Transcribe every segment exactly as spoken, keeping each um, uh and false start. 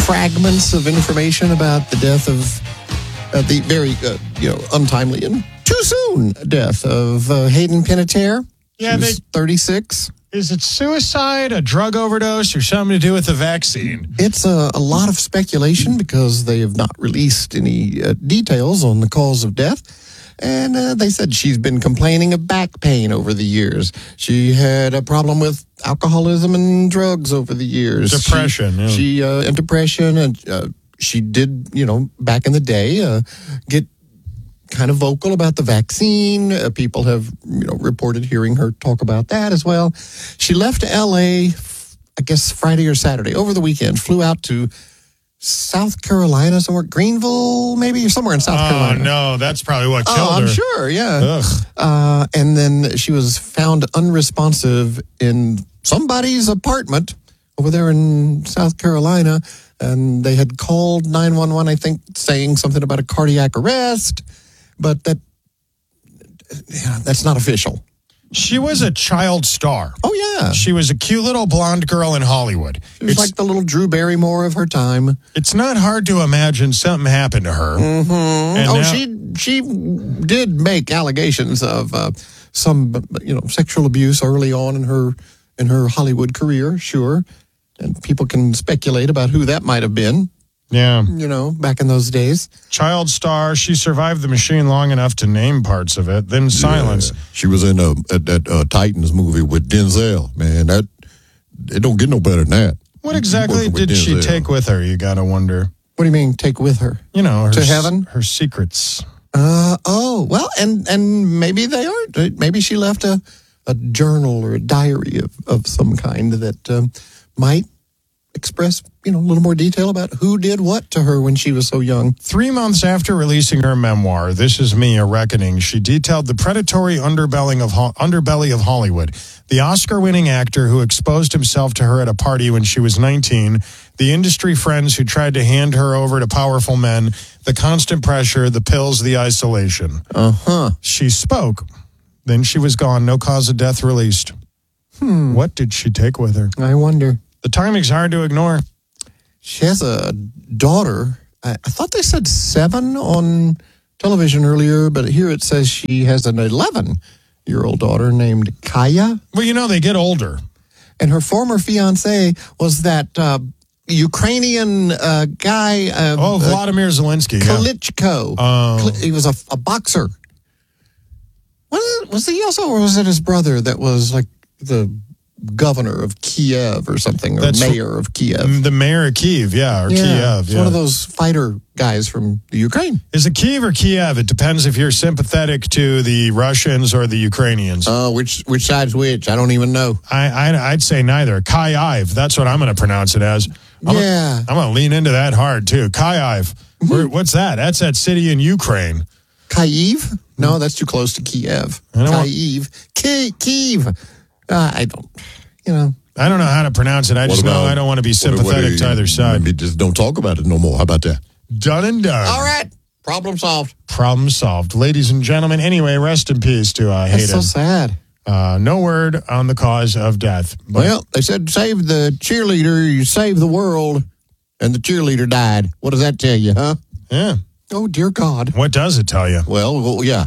fragments of information about the death of uh, the very, uh, you know, untimely and too soon death of uh, Hayden Panettiere. Yeah, she was they, thirty-six. Is it suicide, a drug overdose, or something to do with the vaccine? It's a, a lot of speculation because they have not released any uh, details on the cause of death. And uh, they said she's been complaining of back pain over the years. She had a problem with alcoholism and drugs over the years. Depression. She, yeah. she uh, and depression, and uh, she did, you know, back in the day, uh, get kind of vocal about the vaccine. Uh, people have, you know, reported hearing her talk about that as well. She left L A, I guess Friday or Saturday, over the weekend, flew out to South Carolina, somewhere, Greenville, maybe, or somewhere in South oh, Carolina. Oh, no, that's probably what killed oh, I'm her. sure, yeah. Ugh. Uh, and then she was found unresponsive in somebody's apartment over there in South Carolina, and they had called nine one one, I think, saying something about a cardiac arrest, but that yeah, that's not official. She was a child star. Oh, yeah. She was a cute little blonde girl in Hollywood. She was it's, like the little Drew Barrymore of her time. It's not hard to imagine something happened to her. Mm-hmm. And Oh, now, she she did make allegations of uh, some, you know, sexual abuse early on in her in her Hollywood career, sure. And people can speculate about who that might have been. Yeah. You know, back in those days. Child star. She survived the machine long enough to name parts of it. Then silence. Yeah. She was in a, a, that uh, Titans movie with Denzel. Man, that it don't get no better than that. What exactly did she take with her, you gotta wonder? What do you mean, take with her? You know, her, to heaven? Her secrets. Uh, oh, well, and, and maybe they are. Maybe she left a, a journal or a diary of, of some kind that um, might express, you know, a little more detail about who did what to her when she was so young. Three months after releasing her memoir, This Is Me, A Reckoning, she detailed the predatory underbelly of, Ho- underbelly of Hollywood. The Oscar-winning actor who exposed himself to her at a party when she was nineteen, the industry friends who tried to hand her over to powerful men, the constant pressure, the pills, the isolation. Uh-huh. She spoke. Then she was gone. No cause of death released. Hmm. What did she take with her? I wonder. The timing's hard to ignore. She has a daughter. I, I thought they said seven on television earlier, but here it says she has an eleven-year-old daughter named Kaya. Well, you know, they get older. And her former fiance was that uh, Ukrainian uh, guy. Uh, Oh, Vladimir Zelensky. Yeah. Klitschko. Oh. Kli- He was a, a boxer. Was, it, was he also, or was it his brother that was like the governor of Kiev or something, or That's mayor of Kiev? The mayor of Kiev, yeah, or yeah, Kiev. it's Yeah. one of those fighter guys from the Ukraine. Is it Kiev or Kiev? It depends if you're sympathetic to the Russians or the Ukrainians. Uh, which which side's which? I don't even know. I, I, I'd say neither. Kyiv, that's what I'm going to pronounce it as. I'm Yeah. Gonna, I'm going to lean into that hard, too. Kyiv. Mm-hmm. Where, what's that? That's that city in Ukraine. Kyiv? No, that's too close to Kiev. I don't want- Kyiv. Ki- Kyiv. Uh, I don't, you know. I don't know how to pronounce it. I What just know about- I don't want to be what- what sympathetic do to you- either side. Maybe just don't talk about it no more. How about that? Done and done. All right. Problem solved. Problem solved. Ladies and gentlemen, anyway, rest in peace to uh, That's Hayden. so sad. Uh, no word on the cause of death. But Well, they said save the cheerleader, you save the world, and the cheerleader died. What does that tell you, huh? yeah. Oh, dear God. What does it tell you? Well, well yeah.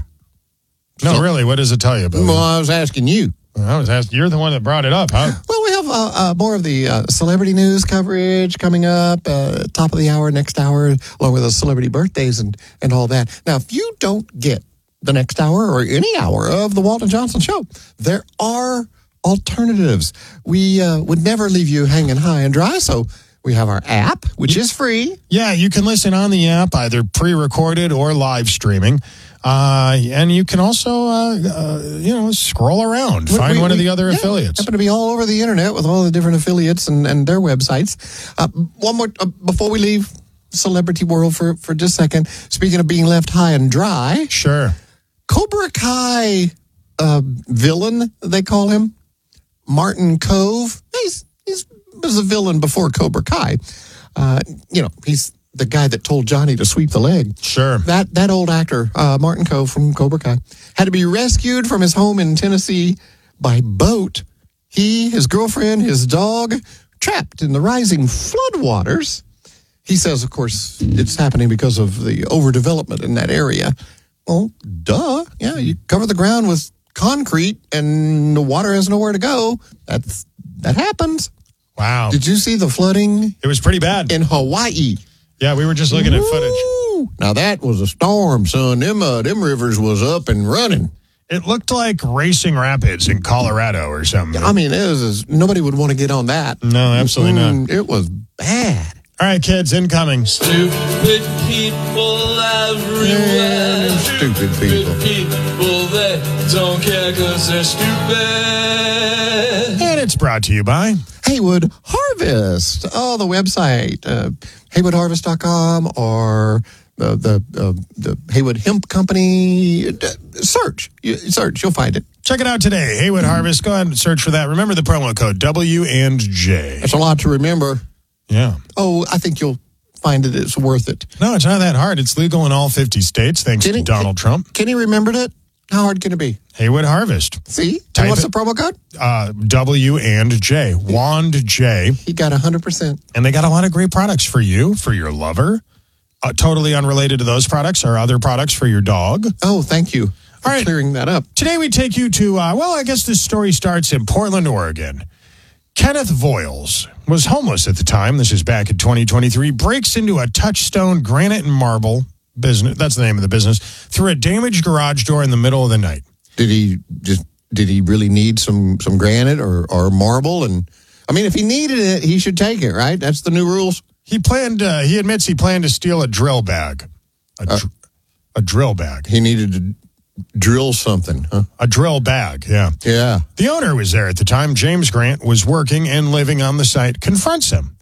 No, So- really, what does it tell you, Billy? Well, I was asking you. I was asking, you're the one that brought it up, huh? Well, we have uh, uh, more of the uh, celebrity news coverage coming up, uh, top of the hour, next hour, along with the celebrity birthdays and, and all that. Now, if you don't get the next hour or any hour of the Walton Johnson Show, there are alternatives. We uh, would never leave you hanging high and dry, so we have our app, which is free. Yeah, you can listen on the app, either pre-recorded or live streaming. Uh, and you can also, uh, uh, you know, scroll around, We- find we- one of we- the other yeah, affiliates. Happen to be all over the internet with all the different affiliates and, and their websites. Uh, one more, uh, before we leave celebrity world for, for just a second, speaking of being left high and dry, Sure. Cobra Kai uh, villain, they call him, Martin Cove. He's, he's was a villain before Cobra Kai. Uh, you know, he's the guy that told Johnny to sweep the leg. Sure. That that old actor, uh, Martin Cove from Cobra Kai, had to be rescued from his home in Tennessee by boat. He, his girlfriend, his dog, trapped in the rising floodwaters. He says, of course, it's happening because of the overdevelopment in that area. Well, duh. Yeah, you cover the ground with concrete and the water has nowhere to go. That's that happens. Wow. Did you see the flooding It was pretty bad. in Hawaii? Yeah, we were just looking at footage. Woo! Now that was a storm, son. Them uh, them rivers was up and running. It looked like Racing Rapids in Colorado or something. I mean, it was nobody would want to get on that. No, absolutely not. Mm, It was bad. All right, kids, incoming. Stupid people everywhere. Yeah, stupid people. people that don't care because they're stupid. And it's brought to you by Haywood Harvest. Oh, the website, uh, haywood harvest dot com or the the uh, the Haywood Hemp Company. Uh, Search, you, search, you'll find it. Check it out today. Haywood Harvest. Go ahead and search for that. Remember the promo code W and J. It's a lot to remember. Yeah. Oh, I think you'll find it. It's worth it. No, it's not that hard. It's legal in all fifty states, thanks Kenny- to Donald Trump. Kenny remembered it. How hard can it be? Haywood Harvest. See? Type And what's it. the promo code? Uh, W and J. Wand J. He got one hundred percent. And they got a lot of great products for you, for your lover. Uh, totally unrelated to those products are other products for your dog. Oh, thank you for All right. clearing that up. Today we take you to, uh, well, I guess this story starts in Portland, Oregon. Kenneth Voiles was homeless at the time. This is back in twenty twenty-three. Breaks into a Touchstone granite and marble business. That's the name of the business. Through a damaged garage door in the middle of the night. Did he just? Did he really need some some granite or or marble? And I mean, if he needed it, he should take it. Right? That's the new rules. He planned. Uh, he admits he planned to steal a drill bag. A, dr- a drill bag. He needed to drill something. Huh? A drill bag. Yeah. Yeah. The owner was there at the time. James Grant was working and living on the site. Confronts him.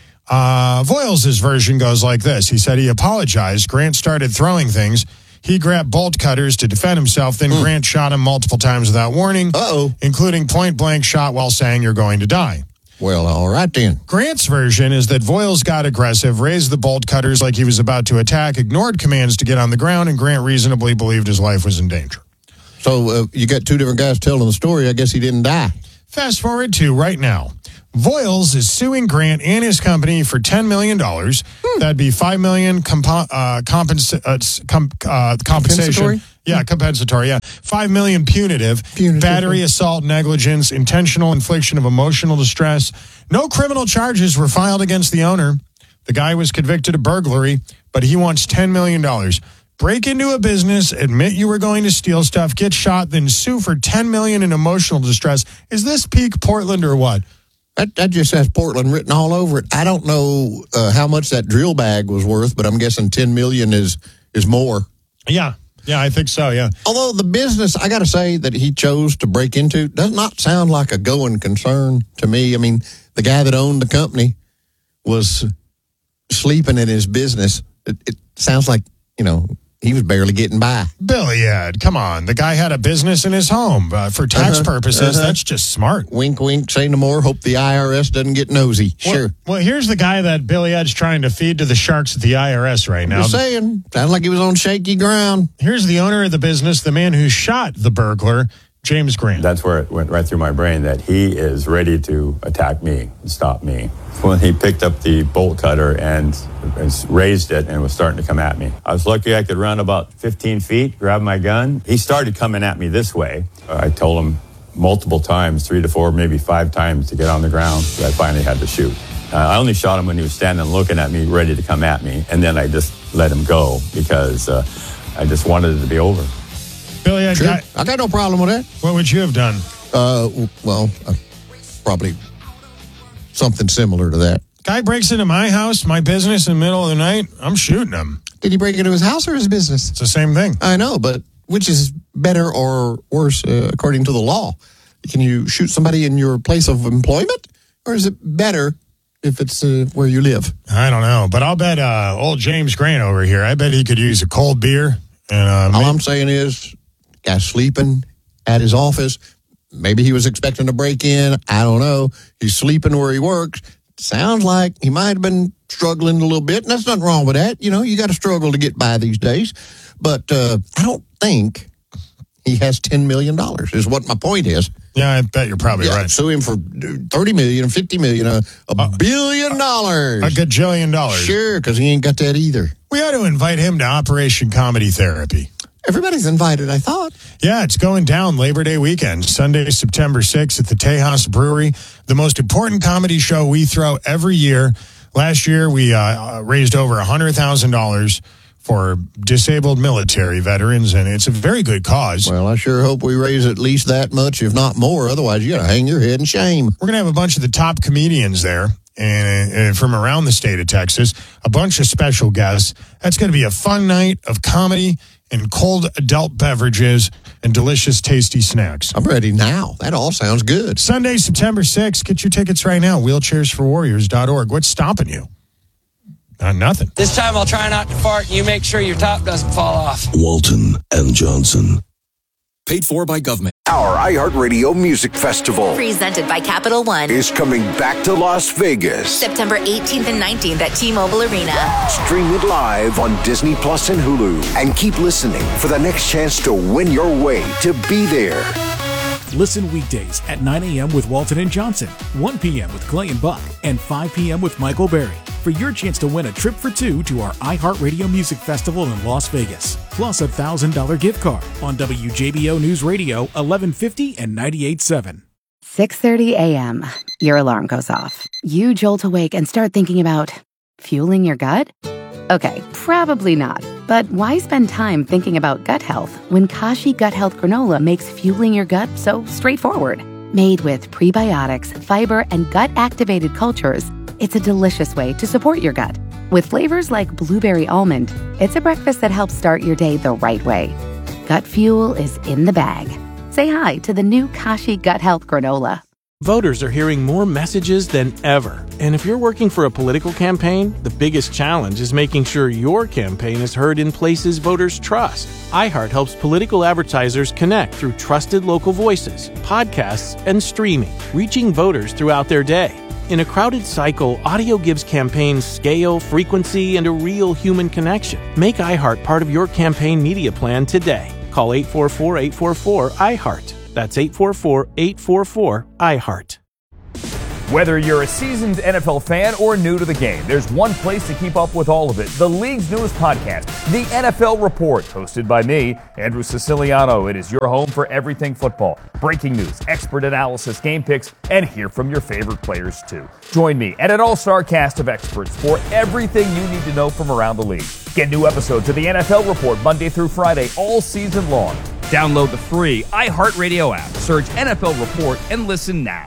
Uh, Voiles' version goes like this. He said he apologized. Grant started throwing things. He grabbed bolt cutters to defend himself. Then Grant shot him multiple times without warning, Uh-oh. including point-blank shot while saying, "You're going to die." Well, all right then. Grant's version is that Voiles got aggressive, raised the bolt cutters like he was about to attack, ignored commands to get on the ground, and Grant reasonably believed his life was in danger. So uh, you got two different guys telling the story. I guess he didn't die. Fast forward to right now. Voiles is suing Grant and his company for ten million dollars. Hmm. That'd be five million dollars compo- uh, compens- uh, com- uh, compensation. Compensatory? Yeah, hmm. compensatory, yeah. five million dollars punitive, Punitive. battery, assault, negligence, intentional infliction of emotional distress. No criminal charges were filed against the owner. The guy was convicted of burglary, but he wants ten million dollars. Break into a business, admit you were going to steal stuff, get shot, then sue for ten million dollars in emotional distress. Is this peak Portland or what? That, that just has Portland written all over it. I don't know uh, how much that drill bag was worth, but I'm guessing ten million dollars is is more. Yeah. Yeah, I think so, yeah. Although the business, I got to say, that he chose to break into does not sound like a going concern to me. I mean, the guy that owned the company was sleeping in his business. It, it sounds like, you know, he was barely getting by. Billy Ed, come on. The guy had a business in his home. Uh, for tax Uh-huh, purposes, uh-huh. that's just smart. Wink, wink, say no more. Hope the I R S doesn't get nosy. Well, Sure. Well, here's the guy that Billy Ed's trying to feed to the sharks at the I R S right now. Just saying. Sounds like he was on shaky ground. Here's the owner of the business, the man who shot the burglar, James Grant. That's where it went right through my brain that he is ready to attack me, stop me. When he picked up the bolt cutter and raised it and was starting to come at me. I was lucky I could run about fifteen feet, grab my gun. He started coming at me this way. I told him multiple times, three to four, maybe five times to get on the ground. So I finally had to shoot. Uh, I only shot him when he was standing looking at me, ready to come at me. And then I just let him go because uh, I just wanted it to be over. Billy Ed, Sure. guy, I got no problem with that. what would you have done? Uh, well, uh, probably something similar to that. Guy breaks into my house, my business in the middle of the night, I'm shooting him. Did he break into his house or his business? It's the same thing. I know, but which is better or worse uh, according to the law? Can you shoot somebody in your place of employment, or is it better if it's uh, where you live? I don't know, but I'll bet uh, old James Grant over here, I bet he could use a cold beer. And uh, All maybe- I'm saying is, guy sleeping at his office. Maybe he was expecting to break in. I don't know. He's sleeping where he works. Sounds like he might have been struggling a little bit, and there's nothing wrong with that. You know, you got to struggle to get by these days. But uh, I don't think he has ten million dollars, is what my point is. Yeah, I bet you're probably Yeah, right. sue him for thirty million, fifty million, a, a Uh, billion dollars. A gajillion dollars. Sure, because he ain't got that either. We ought to invite him to Operation Comedy Therapy. Everybody's invited, I thought. Yeah, it's going down Labor Day weekend, Sunday, September sixth at the Tejas Brewery, the most important comedy show we throw every year. Last year, we uh, raised over one hundred thousand dollars for disabled military veterans, and it's a very good cause. Well, I sure hope we raise at least that much, if not more. Otherwise, you got to hang your head in shame. We're going to have a bunch of the top comedians there and, and from around the state of Texas, a bunch of special guests. That's going to be a fun night of comedy and cold adult beverages and delicious, tasty snacks. I'm ready now. That all sounds good. Sunday, September sixth. Get your tickets right now, wheelchairs for warriors dot org. What's stopping you? Not nothing. This time I'll try not to fart. You make sure your top doesn't fall off. Walton and Johnson. Paid for by government. Our iHeartRadio Music Festival presented by Capital One is coming back to Las Vegas. September eighteenth and nineteenth at T-Mobile Arena. Stream it live on Disney Plus and Hulu. And keep listening for the next chance to win your way to be there. Listen weekdays at nine a.m. with Walton and Johnson, one p.m. with Clay and Buck, and five p.m. with Michael Berry for your chance to win a trip for two to our iHeartRadio Music Festival in Las Vegas, plus a one thousand dollars gift card on W J B O News Radio, eleven fifty and ninety-eight point seven. six thirty a.m. Your alarm goes off. You jolt awake and start thinking about fueling your gut? Okay, probably not. But why spend time thinking about gut health when Kashi Gut Health Granola makes fueling your gut so straightforward? Made with prebiotics, fiber, and gut-activated cultures, it's a delicious way to support your gut. With flavors like blueberry almond, it's a breakfast that helps start your day the right way. Gut fuel is in the bag. Say hi to the new Kashi Gut Health Granola. Voters are hearing more messages than ever. And if you're working for a political campaign, the biggest challenge is making sure your campaign is heard in places voters trust. iHeart helps political advertisers connect through trusted local voices, podcasts, and streaming, reaching voters throughout their day. In a crowded cycle, audio gives campaigns scale, frequency, and a real human connection. Make iHeart part of your campaign media plan today. Call eight four four, eight four four, iHeart. That's eight four four, eight four four, iHeart. Whether you're a seasoned N F L fan or new to the game, there's one place to keep up with all of it. The league's newest podcast, The N F L Report, hosted by me, Andrew Siciliano. It is your home for everything football. Breaking news, expert analysis, game picks, and hear from your favorite players too. Join me and an all-star cast of experts for everything you need to know from around the league. Get new episodes of The N F L Report Monday through Friday all season long. Download the free iHeartRadio app, search N F L Report, and listen now.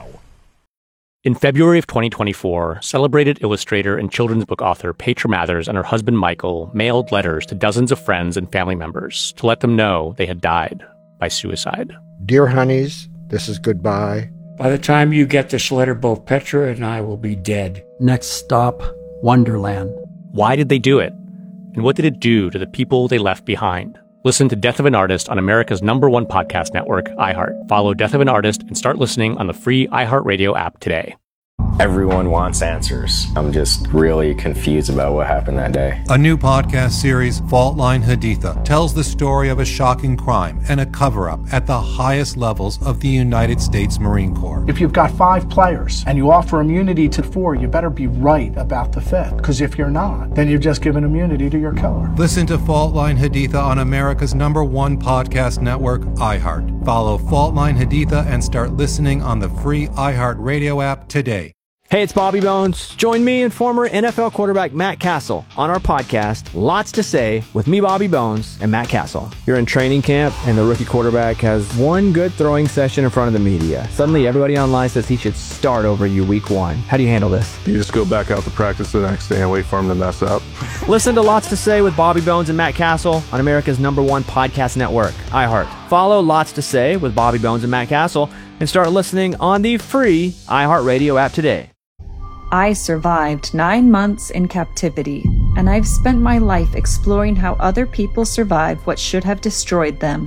In February of twenty twenty-four, celebrated illustrator and children's book author Petra Mathers and her husband Michael mailed letters to dozens of friends and family members to let them know they had died by suicide. Dear honeys, this is goodbye. By the time you get this letter, both Petra and I will be dead. Next stop, Wonderland. Why did they do it? And what did it do to the people they left behind? Listen to Death of an Artist on America's number one podcast network, iHeart. Follow Death of an Artist and start listening on the free iHeartRadio app today. Everyone wants answers. I'm just really confused about what happened that day. A new podcast series, Fault Line Haditha, tells the story of a shocking crime and a cover-up at the highest levels of the United States Marine Corps. If you've got five players and you offer immunity to four, you better be right about the fifth. Because if you're not, then you've just given immunity to your killer. Listen to Fault Line Haditha on America's number one podcast network, iHeart. Follow Fault Line Haditha and start listening on the free iHeart Radio app today. Hey, it's Bobby Bones. Join me and former N F L quarterback Matt Castle on our podcast, Lots to Say, with me, Bobby Bones, and Matt Castle. You're in training camp, and the rookie quarterback has one good throwing session in front of the media. Suddenly, everybody online says he should start over you week one. How do you handle this? You just go back out to practice the next day and wait for him to mess up. Listen to Lots to Say with Bobby Bones and Matt Castle on America's number one podcast network, iHeart. Follow Lots to Say with Bobby Bones and Matt Castle and start listening on the free iHeartRadio app today. I survived nine months in captivity, and I've spent my life exploring how other people survived what should have destroyed them.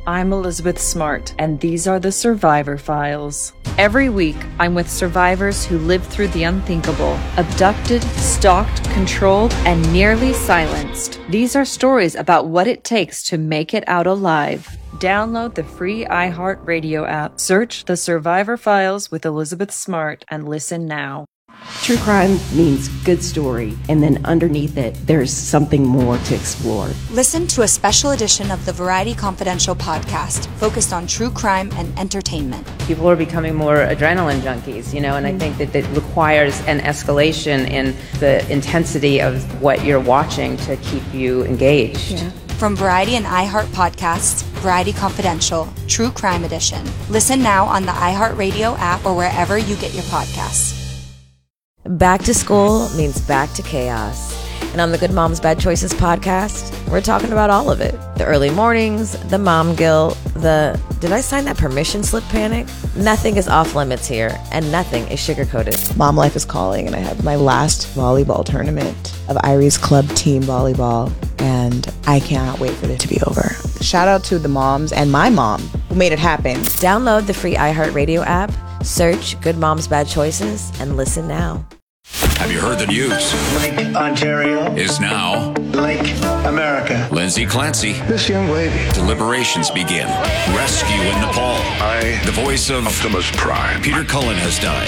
I'm Elizabeth Smart, and these are the Survivor Files. Every week, I'm with survivors who lived through the unthinkable, abducted, stalked, controlled, and nearly silenced. These are stories about what it takes to make it out alive. Download the free iHeartRadio app, search The Survivor Files with Elizabeth Smart, and listen now. True crime means good story, and then underneath it, there's something more to explore. Listen to a special edition of the Variety Confidential podcast focused on true crime and entertainment. People are becoming more adrenaline junkies, you know, and I think that it requires an escalation in the intensity of what you're watching to keep you engaged. Yeah. From Variety and iHeart Podcasts, Variety Confidential, True Crime Edition. Listen now on the iHeartRadio app or wherever you get your podcasts. Back to school means back to chaos. And on the Good Moms Bad Choices podcast, we're talking about all of it. The early mornings, the mom guilt, the did I sign that permission slip panic? Nothing is off limits here, and nothing is sugar-coated. Mom life is calling, and I have my last volleyball tournament of Irie's club team volleyball, and I cannot wait for it to be over. Shout out to the moms and my mom who made it happen. Download the free iHeartRadio app, search Good Moms Bad Choices, and listen now. Have you heard the news? Lake Ontario is now Lake America. Lindsay Clancy. This young lady. Deliberations begin. Rescue in Nepal. I, the voice of Optimus Prime. Peter Cullen has died.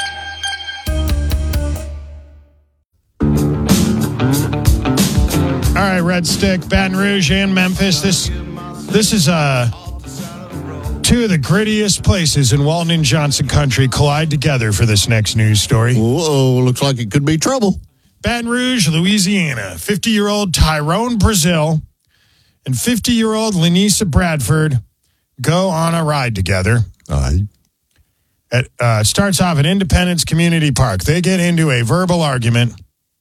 All right, Red Stick, Baton Rouge, and Memphis. This, this is uh, two of the grittiest places in Walton and Johnson country collide together for this next news story. Whoa, looks like it could be trouble. Baton Rouge, Louisiana. fifty-year-old Tyrone Brazil and fifty-year-old Lenisa Bradford go on a ride together. All right. It uh, starts off at Independence Community Park. They get into a verbal argument.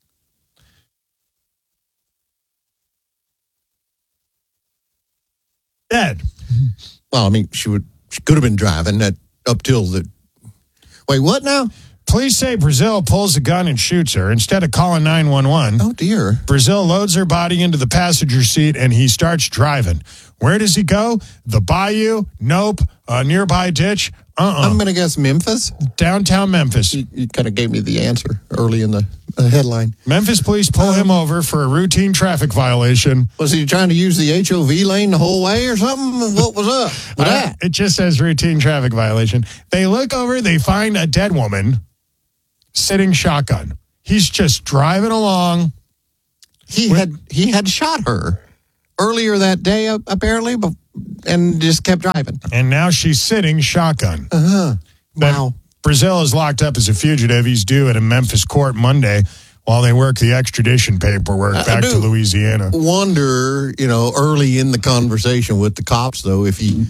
Dead. Well, I mean, she would. She could have been driving that up till the. Wait, what now? Police say Brazil pulls a gun and shoots her instead of calling nine one one. Oh dear! Brazil loads her body into the passenger seat and he starts driving. Where does he go? The bayou? Nope. A nearby ditch? Uh-uh. I'm gonna guess Memphis. Downtown Memphis. You, you kind of gave me the answer early in the uh, headline. Memphis police pull him over for a routine traffic violation. Was he trying to use the H O V lane the whole way or something? What was up with uh, that? It just says routine traffic violation. They look over, they find a dead woman sitting shotgun. He's just driving along. He with, had he had shot her earlier that day, apparently, but, and just kept driving. And now she's sitting shotgun. Uh-huh. Wow. Brazil is locked up as a fugitive. He's due at a Memphis court Monday while they work the extradition paperwork I, back I to Louisiana. Wonder, you know, early in the conversation with the cops, though, if he,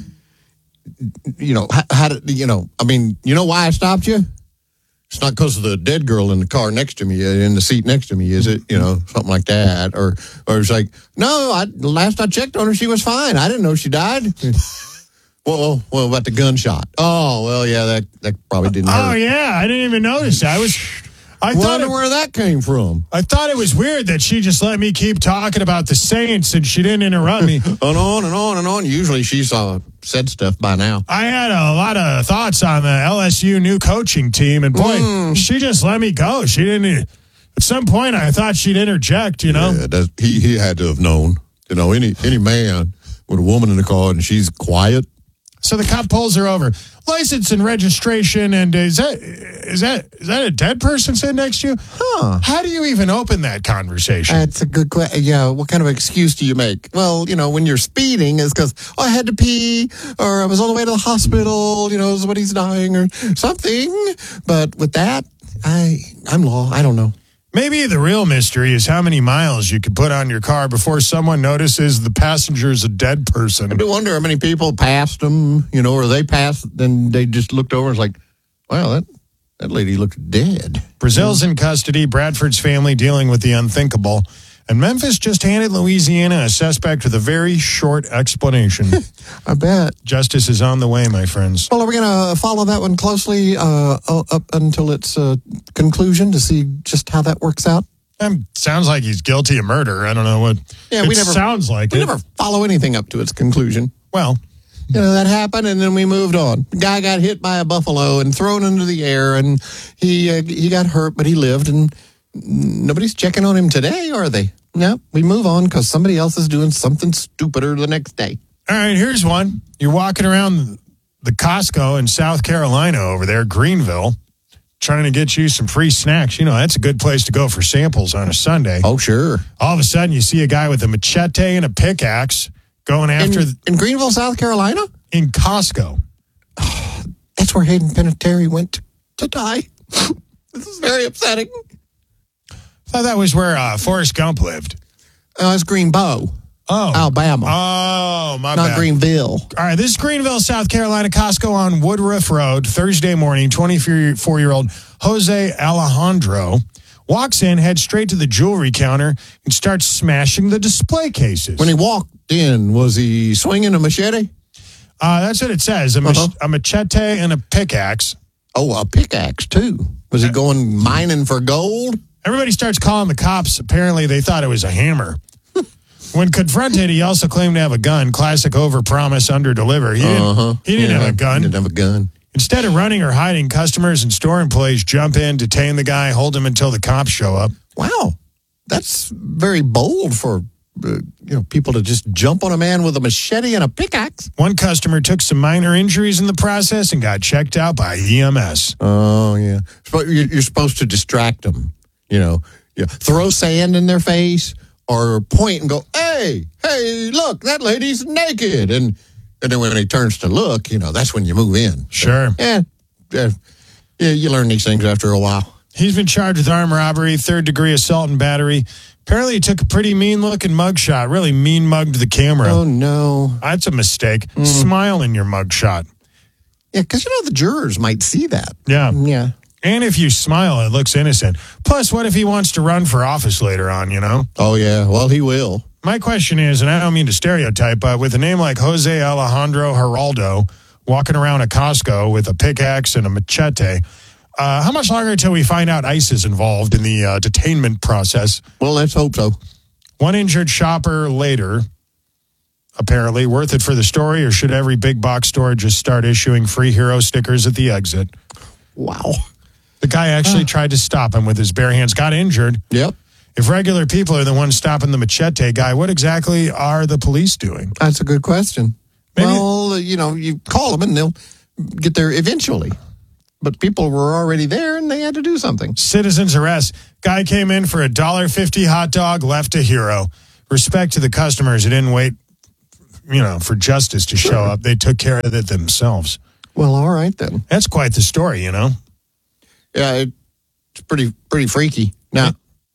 you know, how did, you know, I mean, you know why I stopped you? It's not because of the dead girl in the car next to me, in the seat next to me, is it? You know, something like that. Or or it's like, no, I, last I checked on her, she was fine. I didn't know she died. well, well, about the gunshot. Oh, well, yeah, that, that probably didn't hurt. Oh, yeah, I didn't even notice that. I was... I Wonder thought it, where that came from. I thought it was weird that she just let me keep talking about the Saints and she didn't interrupt me. and on and on and on. Usually she's uh, said stuff by now. I had a lot of thoughts on the L S U new coaching team, and boy, mm. she just let me go. She didn't. At some point, I thought she'd interject. You know, yeah, that's, he he had to have known. You know, any any man with a woman in the car and she's quiet. So the cop pulls her over. License and registration, and is that is that is that a dead person sitting next to you? Huh. How do you even open that conversation? That's a good question. Yeah, what kind of excuse do you make? Well, you know, when you're speeding, it's because, oh, I had to pee, or I was on the way to the hospital, you know, somebody's dying, or something. But with that, I, I'm law. I don't know. Maybe the real mystery is how many miles you could put on your car before someone notices the passenger's a dead person. I do wonder how many people passed them, you know, or they passed, then they just looked over and was like, wow, that, that lady looked dead. Brazil's yeah. in custody, Bradford's family dealing with the unthinkable, and Memphis just handed Louisiana a suspect with a very short explanation. I bet. Justice is on the way, my friends. Well, are we going to follow that one closely uh, up until its uh, conclusion to see just how that works out? Um, sounds like he's guilty of murder. I don't know what yeah, it we never, sounds like. We it. never follow anything up to its conclusion. Well, You know, that happened, and then we moved on. The guy got hit by a buffalo and thrown into the air, and he uh, he got hurt, but he lived, and nobody's checking on him today, are they? No, we move on because somebody else is doing something stupider the next day. All right, here's one. You're walking around the Costco in South Carolina over there, Greenville, trying to get you some free snacks. You know, that's a good place to go for samples on a Sunday. Oh, sure. All of a sudden, you see a guy with a machete and a pickaxe going after... In, in Greenville, South Carolina? In Costco. Oh, that's where Hayden Panettiere went to, to die. This is very upsetting. I thought that was where uh, Forrest Gump lived. Oh, uh, it's Greenbow. Oh. Alabama. Oh, my Not bad. Greenville. All right, this is Greenville, South Carolina, Costco on Woodruff Road, Thursday morning. twenty-four-year-old Jose Alejandro walks in, heads straight to the jewelry counter, and starts smashing the display cases. When he walked in, was he swinging a machete? Uh, that's what it says, a, mach- uh-huh. a machete and a pickaxe. Oh, a pickaxe, too. Was he going mining for gold? Everybody starts calling the cops. Apparently, they thought it was a hammer. When confronted, he also claimed to have a gun. Classic overpromise, underdeliver. He didn't, uh-huh. he didn't yeah, have a gun. He didn't have a gun. Instead of running or hiding, customers and store employees jump in, detain the guy, hold him until the cops show up. Wow. That's very bold for uh, you know people to just jump on a man with a machete and a pickaxe. One customer took some minor injuries in the process and got checked out by E M S. Oh, yeah. You're supposed to distract them. You know, yeah. Throw sand in their face or point and go, hey, hey, look, that lady's naked. And and then when he turns to look, you know, that's when you move in. Sure. So, yeah, yeah, yeah, you learn these things after a while. He's been charged with armed robbery, third-degree assault and battery. Apparently, he took a pretty mean-looking mugshot, really mean-mugged the camera. Oh, no. That's a mistake. Mm. Smile in your mugshot. Yeah, because, you know, the jurors might see that. Yeah. Yeah. And if you smile, it looks innocent. Plus, what if he wants to run for office later on, you know? Oh, yeah. Well, he will. My question is, and I don't mean to stereotype, but with a name like Jose Alejandro Geraldo walking around a Costco with a pickaxe and a machete, uh, how much longer until we find out ICE is involved in the uh, detainment process? Well, let's hope so. One injured shopper later, apparently. Worth it for the story, or should every big box store just start issuing free hero stickers at the exit? Wow. The guy actually tried to stop him with his bare hands, got injured. Yep. If regular people are the ones stopping the machete guy, what exactly are the police doing? That's a good question. Maybe. Well, you know, you call them and they'll get there eventually. But people were already there and they had to do something. Citizens arrest. Guy came in for a one dollar fifty hot dog, left a hero. Respect to the customers who didn't wait, you know, for justice to show up. They took care of it themselves. Well, all right then. That's quite the story, you know? Yeah, it's pretty pretty freaky. Now,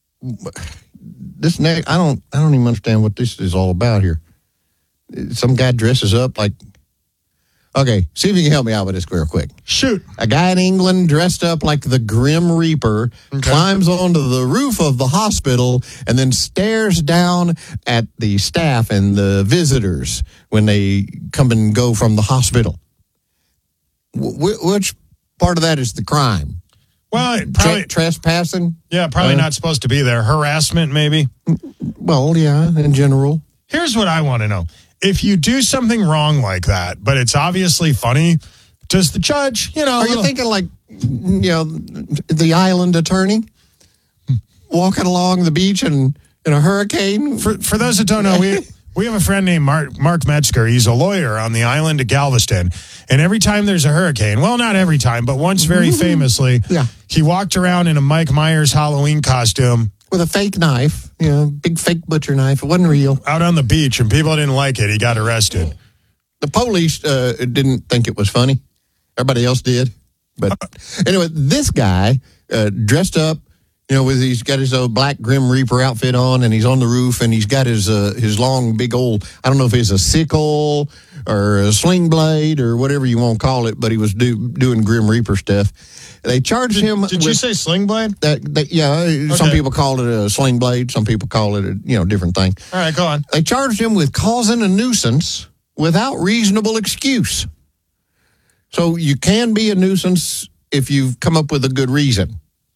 this next, I don't I don't even understand what this is all about here. Some guy dresses up like, okay, see if you can help me out with this real quick. Shoot. A guy in England dressed up like the Grim Reaper okay. climbs onto the roof of the hospital and then stares down at the staff and the visitors when they come and go from the hospital. W- which part of that is the crime? Well, probably, Tra- trespassing? Yeah, probably uh, not supposed to be there. Harassment, maybe? Well, yeah, in general. Here's what I want to know. If you do something wrong like that, but it's obviously funny, does the judge, you know... Are you thinking like, you know, the island attorney? Walking along the beach in, in a hurricane? For for those that don't know, we... We have a friend named Mark, Mark Metzger. He's a lawyer on the island of Galveston. And every time there's a hurricane, well, not every time, but once very famously, yeah. he walked around in a Mike Myers Halloween costume. With a fake knife, you know, big fake butcher knife. It wasn't real. Out on the beach, and people didn't like it. He got arrested. The police uh, didn't think it was funny. Everybody else did. But anyway, this guy uh, dressed up, you know, with he's got his old black Grim Reaper outfit on, and he's on the roof, and he's got his uh, his long, big old, I don't know if it's a sickle or a sling blade or whatever you want to call it, but he was do, doing Grim Reaper stuff. They charged did, him. Did with, you say sling blade? That, that, yeah, okay. Some people call it a sling blade. Some people call it a, you know, different thing. All right, go on. They charged him with causing a nuisance without reasonable excuse. So you can be a nuisance if you've come up with a good reason.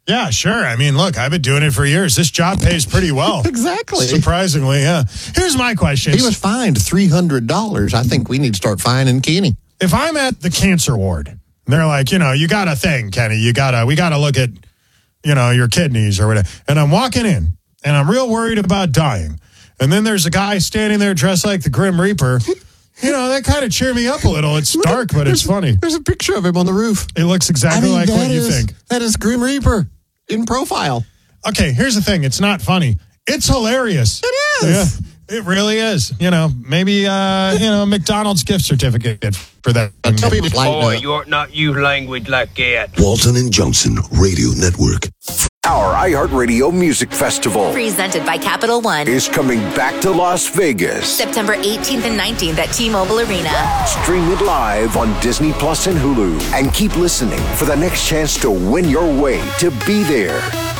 Yeah, sure. I mean, look, I've been doing it for years. This job pays pretty well. Exactly. Surprisingly, yeah. Here's my question. He was fined three hundred dollars. I think we need to start fining Kenny. If I'm at the cancer ward, and they're like, you know, you got a thing, Kenny. You got to, we got to look at, you know, your kidneys or whatever. And I'm walking in, and I'm real worried about dying. And then there's a guy standing there dressed like the Grim Reaper. You know, that kind of cheered me up a little. It's dark, but it's funny. There's a picture of him on the roof. It looks exactly I mean, like what is, you think. That is Grim Reaper in profile. Okay, here's the thing. It's not funny. It's hilarious. It is. Yeah, it really is. You know, maybe, uh, you know, McDonald's gift certificate for that. Tell people Boy, you ought not use language like that. Walton and Johnson Radio Network. Our iHeartRadio Music Festival, presented by Capital One, is coming back to Las Vegas. September eighteenth and nineteenth at T-Mobile Arena. Stream it live on Disney Plus and Hulu. And keep listening for the next chance to win your way to be there.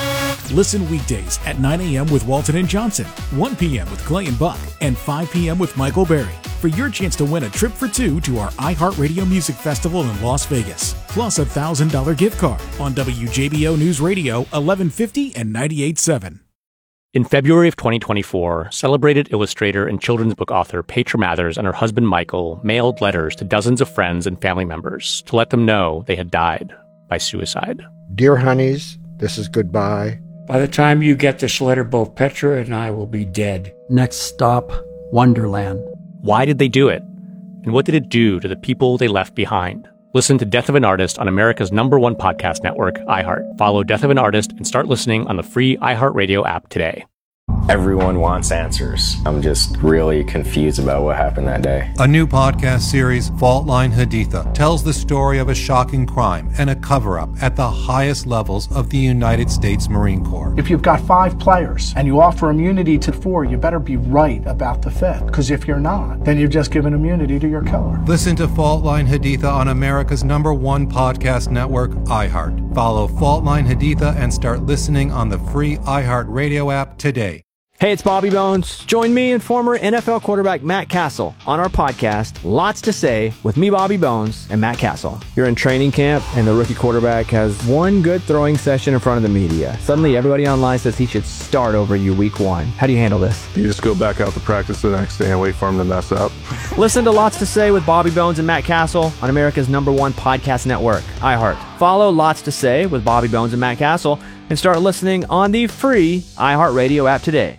Listen weekdays at nine a.m. with Walton and Johnson, one p.m. with Clay and Buck, and five p.m. with Michael Berry for your chance to win a trip for two to our iHeartRadio Music Festival in Las Vegas, plus a one thousand dollars gift card on W J B O News Radio, eleven fifty and ninety-eight point seven. In February of twenty twenty-four, celebrated illustrator and children's book author Petra Mathers and her husband Michael mailed letters to dozens of friends and family members to let them know they had died by suicide. Dear honeys, this is goodbye. By the time you get this letter, both Petra and I will be dead. Next stop, Wonderland. Why did they do it? And what did it do to the people they left behind? Listen to Death of an Artist on America's number one podcast network, iHeart. Follow Death of an Artist and start listening on the free iHeartRadio app today. Everyone wants answers. I'm just really confused about what happened that day. A new podcast series, Fault Line Haditha, tells the story of a shocking crime and a cover-up at the highest levels of the United States Marine Corps. If you've got five players and you offer immunity to four, you better be right about the fifth. Because if you're not, then you've just given immunity to your killer. Listen to Fault Line Haditha on America's number one podcast network, iHeart. Follow Fault Line Haditha and start listening on the free iHeart Radio app today. Hey, it's Bobby Bones. Join me and former N F L quarterback Matt Castle on our podcast, Lots to Say, with me, Bobby Bones, and Matt Castle. You're in training camp, and the rookie quarterback has one good throwing session in front of the media. Suddenly, everybody online says he should start over you week one. How do you handle this? You just go back out to practice the next day and wait for him to mess up. Listen to Lots to Say with Bobby Bones and Matt Castle on America's number one podcast network, iHeart. Follow Lots to Say with Bobby Bones and Matt Castle and start listening on the free iHeartRadio app today.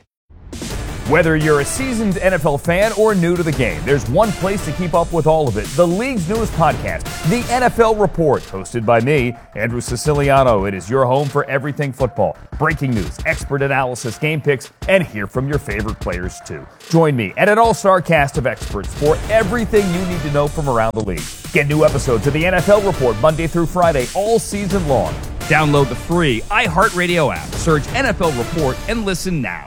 Whether you're a seasoned N F L fan or new to the game, there's one place to keep up with all of it. The league's newest podcast, The N F L Report, hosted by me, Andrew Siciliano. It is your home for everything football. Breaking news, expert analysis, game picks, and hear from your favorite players too. Join me and an all-star cast of experts for everything you need to know from around the league. Get new episodes of The N F L Report Monday through Friday all season long. Download the free iHeartRadio app. Search N F L Report and listen now.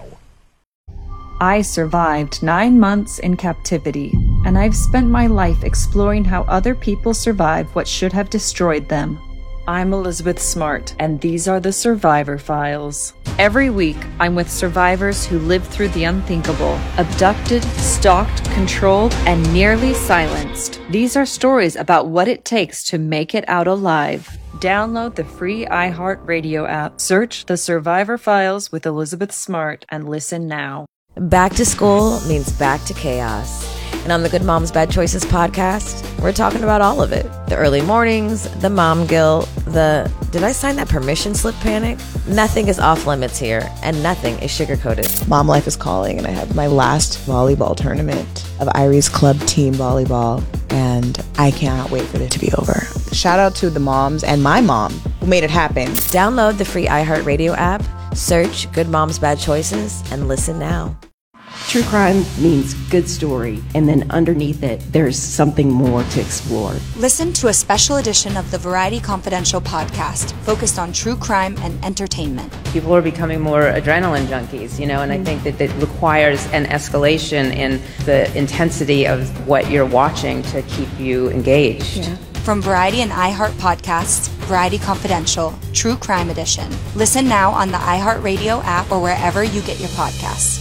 I survived nine months in captivity, and I've spent my life exploring how other people survive what should have destroyed them. I'm Elizabeth Smart, and these are the Survivor Files. Every week, I'm with survivors who lived through the unthinkable, abducted, stalked, controlled, and nearly silenced. These are stories about what it takes to make it out alive. Download the free iHeartRadio app, search The Survivor Files with Elizabeth Smart, and listen now. Back to school means back to chaos. And on the Good Moms Bad Choices podcast, we're talking about all of it. The early mornings, the mom guilt, the did I sign that permission slip panic? Nothing is off limits here, and nothing is sugar-coated. Mom life is calling, and I have my last volleyball tournament of Iris Club Team Volleyball, and I cannot wait for it to be over. Shout out to the moms and my mom who made it happen. Download the free iHeartRadio app, search Good Moms Bad Choices, and listen now. True crime means good story, and then underneath it, there's something more to explore. Listen to a special edition of the Variety Confidential podcast focused on true crime and entertainment. People are becoming more adrenaline junkies, you know, and I think that it requires an escalation in the intensity of what you're watching to keep you engaged. Yeah. From Variety and iHeart podcasts, Variety Confidential, True Crime Edition. Listen now on the iHeartRadio app or wherever you get your podcasts.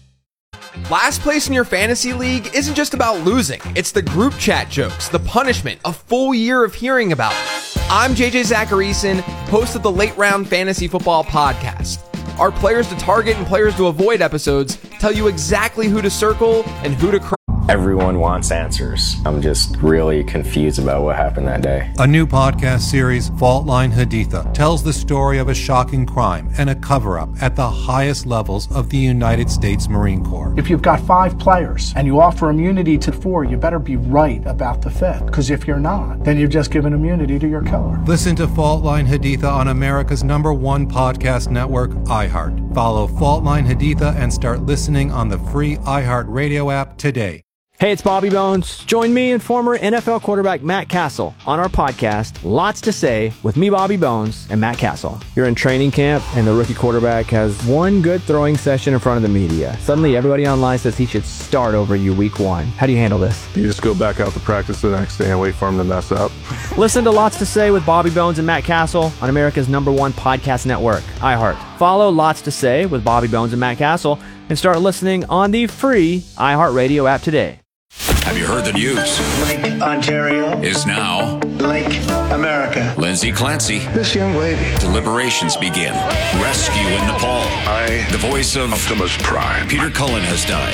Last place in your fantasy league isn't just about losing. It's the group chat jokes, the punishment, a full year of hearing about it. I'm J J Zacharyson, host of the Late Round Fantasy Football Podcast. Our Players to Target and Players to Avoid episodes tell you exactly who to circle and who to cross. Everyone wants answers. I'm just really confused about what happened that day. A new podcast series, Fault Line Haditha, tells the story of a shocking crime and a cover-up at the highest levels of the United States Marine Corps. If you've got five players and you offer immunity to four, you better be right about the fifth. Because if you're not, then you've just given immunity to your killer. Listen to Fault Line Haditha on America's number one podcast network, iHeart. Follow Fault Line Haditha and start listening on the free iHeart Radio app today. Hey, it's Bobby Bones. Join me and former N F L quarterback Matt Castle on our podcast, Lots to Say, with me, Bobby Bones, and Matt Castle. You're in training camp, and the rookie quarterback has one good throwing session in front of the media. Suddenly, everybody online says he should start over you week one. How do you handle this? You just go back out to practice the next day and wait for him to mess up. Listen to Lots to Say with Bobby Bones and Matt Castle on America's number one podcast network, iHeart. Follow Lots to Say with Bobby Bones and Matt Castle and start listening on the free iHeartRadio app today. Have you heard the news? Lake Ontario is now Lake America. Lindsay Clancy. This young lady. Deliberations begin. Rescue in Nepal. I, the voice of Optimus Prime. Peter Cullen has died.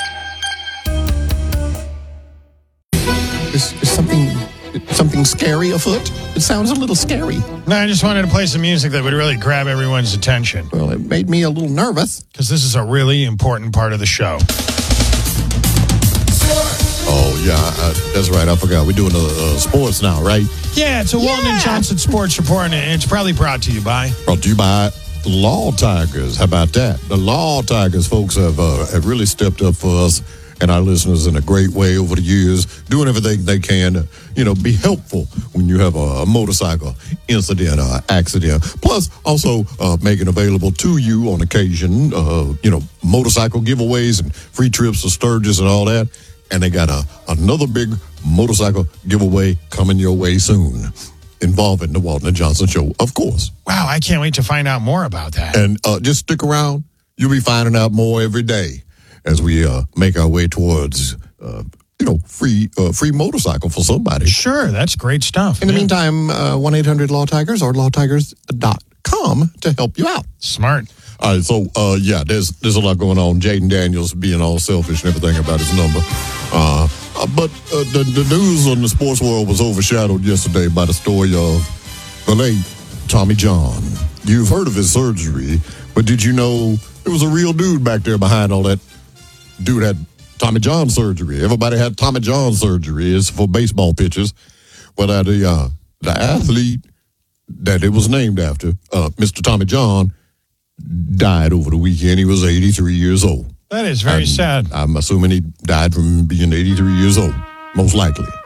Is, is something something scary afoot? It sounds a little scary. No, I just wanted to play some music that would really grab everyone's attention. Well, it made me a little nervous. Because this is a really important part of the show. Oh, yeah, uh, that's right. I forgot. We're doing the uh, sports now, right? Yeah, it's a yeah. Walton and Johnson Sports Report, and it's probably brought to you by... Brought to you by the Law Tigers. How about that? The Law Tigers folks have, uh, have really stepped up for us and our listeners in a great way over the years, doing everything they can to, you know, be helpful when you have a, a motorcycle incident or accident. Plus, also uh, making available to you on occasion, uh, you know, motorcycle giveaways and free trips to Sturgis and all that. And they got a another big motorcycle giveaway coming your way soon, involving the Walton and Johnson Show, of course. Wow, I can't wait to find out more about that. And uh, just stick around. You'll be finding out more every day as we uh, make our way towards, uh, you know, free uh, free motorcycle for somebody. Sure, that's great stuff. In the yeah. meantime, uh, one eight hundred law tigers or law tigers dot com to help you out. Smart. All right, so, uh, yeah, there's there's a lot going on. Jaden Daniels being all selfish and everything about his number. Uh, uh, but uh, the, the news on the sports world was overshadowed yesterday by the story of the late Tommy John. You've heard of his surgery, but did you know there was a real dude back there behind all that? Dude had Tommy John surgery. Everybody had Tommy John surgery. It's for baseball pitchers. But uh, the, uh, the athlete that it was named after, uh, Mister Tommy John, died over the weekend. He was eighty-three years old. That is very I'm, sad. I'm assuming he died from being eighty-three years old, most likely.